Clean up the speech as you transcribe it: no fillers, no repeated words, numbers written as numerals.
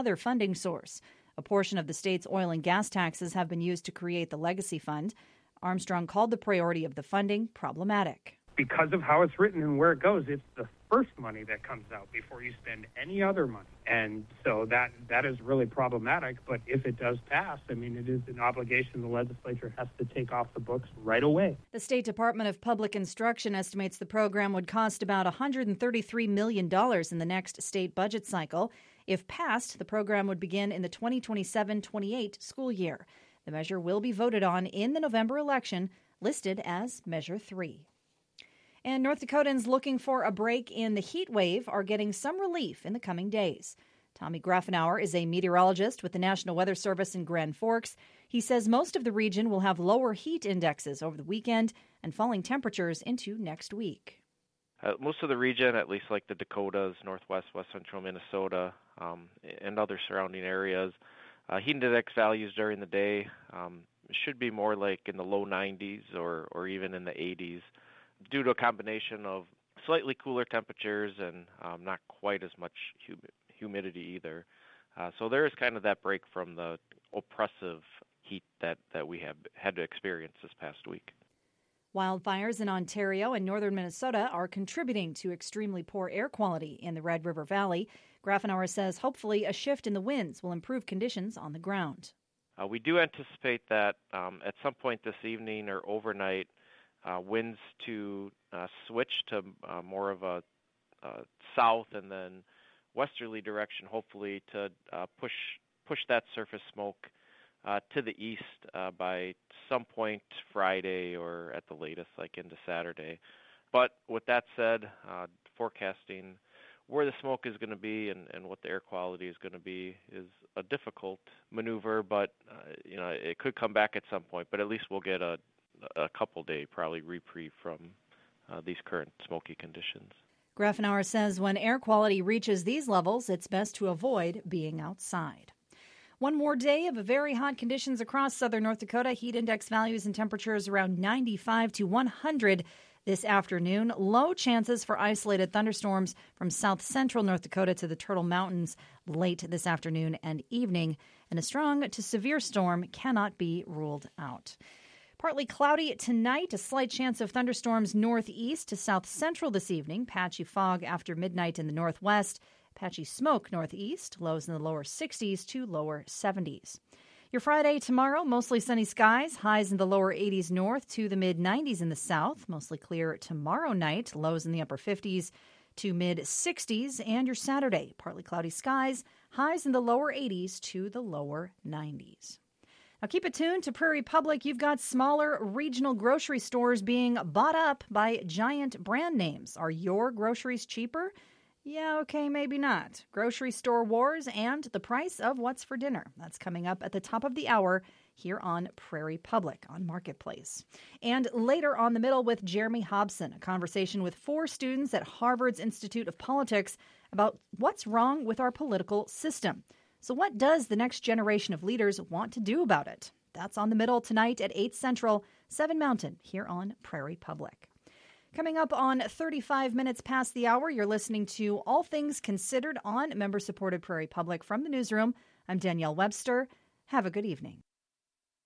other funding source. A portion of the state's oil and gas taxes have been used to create the Legacy Fund. Armstrong called the priority of the funding problematic. Because of how it's written and where it goes, it's the first money that comes out before you spend any other money. And so that is really problematic. But if it does pass, I mean, it is an obligation the legislature has to take off the books right away. The State Department of Public Instruction estimates the program would cost about $133 million in the next state budget cycle. If passed, the program would begin in the 2027-28 school year. The measure will be voted on in the November election, listed as Measure 3. And North Dakotans looking for a break in the heat wave are getting some relief in the coming days. Tommy Grafenauer is a meteorologist with the National Weather Service in Grand Forks. He says most of the region will have lower heat indexes over the weekend and falling temperatures into next week. Most of the region, at least like the Dakotas, Northwest, West Central Minnesota, and other surrounding areas, heat index values during the day should be more like in the low 90s or even in the 80s. Due to a combination of slightly cooler temperatures and not quite as much humidity either. So there is kind of that break from the oppressive heat that we have had to experience this past week. Wildfires in Ontario and northern Minnesota are contributing to extremely poor air quality in the Red River Valley. Grafenauer says hopefully a shift in the winds will improve conditions on the ground. We do anticipate that at some point this evening or overnight, winds to switch to more of a south and then westerly direction, hopefully to push that surface smoke to the east by some point Friday or at the latest, like into Saturday. But with that said, forecasting where the smoke is going to be and what the air quality is going to be is a difficult maneuver, but it could come back at some point. But at least we'll get a couple day probably reprieve from these current smoky conditions. Grafenauer says when air quality reaches these levels, it's best to avoid being outside. One more day of very hot conditions across southern North Dakota. Heat index values and temperatures around 95 to 100 this afternoon. Low chances for isolated thunderstorms from south central North Dakota to the Turtle Mountains late this afternoon and evening. And a strong to severe storm cannot be ruled out. Partly cloudy tonight, a slight chance of thunderstorms northeast to south central this evening. Patchy fog after midnight in the northwest. Patchy smoke northeast, lows in the lower 60s to lower 70s. Your Friday tomorrow, mostly sunny skies, highs in the lower 80s north to the mid-90s in the south. Mostly clear tomorrow night, lows in the upper 50s to mid-60s. And your Saturday, partly cloudy skies, highs in the lower 80s to the lower 90s. Now keep it tuned to Prairie Public. You've got smaller regional grocery stores being bought up by giant brand names. Are your groceries cheaper? Yeah, okay, maybe not. Grocery store wars and the price of what's for dinner. That's coming up at the top of the hour here on Prairie Public on Marketplace. And later on the middle with Jeremy Hobson, a conversation with 4 students at Harvard's Institute of Politics about what's wrong with our political system. So what does the next generation of leaders want to do about it? That's on the middle tonight at 8 Central, 7 Mountain, here on Prairie Public. Coming up on 35 minutes past the hour, you're listening to All Things Considered on member-supported Prairie Public from the newsroom. I'm Danielle Webster. Have a good evening.